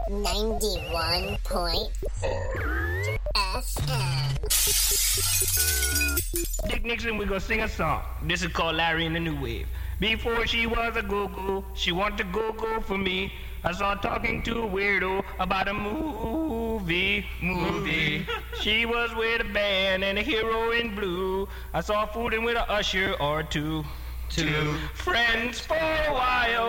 91.4 FM. Dick Nixon, we're gonna sing a song. This is called Larry and the New Wave. Before she was a go-go, she wanted to go-go for me. I saw her talking to a weirdo about a movie. She was with a band and a hero in blue. I saw her fooling with a usher or two. Friends for a while.